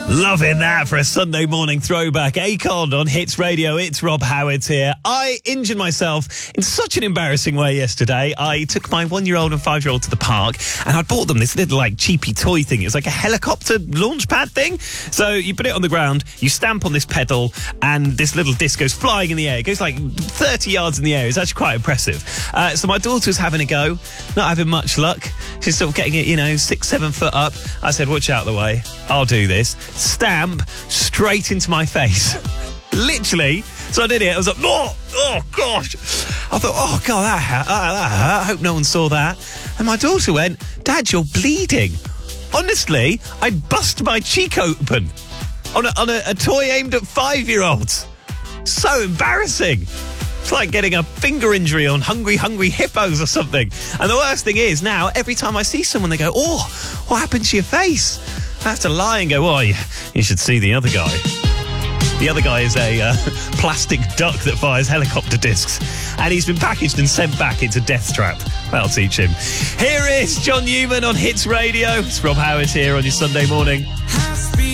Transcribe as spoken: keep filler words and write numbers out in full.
Loving that for a Sunday morning throwback. Akon on Hits Radio. It's Rob Howard here. I injured myself in such an embarrassing way yesterday. I took my one-year-old and five-year-old to the park, and I bought them this little, like, cheapy toy thing. It's like a helicopter launch pad thing. So you put it on the ground, you stamp on this pedal, and this little disc goes flying in the air. It goes like thirty yards in the air. It's actually quite impressive. Uh, so my daughter's having a go, not having much luck. She's sort of getting it, you know, six, seven foot up. I said, watch out the way. I'll do this. Stamp straight into my face. Literally. So I did it. I was like, oh, oh gosh. I thought, oh, God, that hurt. Oh, that hurt. I hope no one saw that. And my daughter went, Dad, you're bleeding. Honestly, I bust my cheek open on a, on a, a toy aimed at five-year-olds. So embarrassing. It's like getting a finger injury on Hungry Hungry Hippos or something. And the worst thing is now, every time I see someone, they go, oh, what happened to your face? I have to lie and go, oh, you, you should see the other guy. The other guy is a uh, plastic duck that fires helicopter discs. And he's been packaged and sent back into Death Trap. That'll teach him. Here is John Newman on Hits Radio. It's Rob Howard here on your Sunday morning.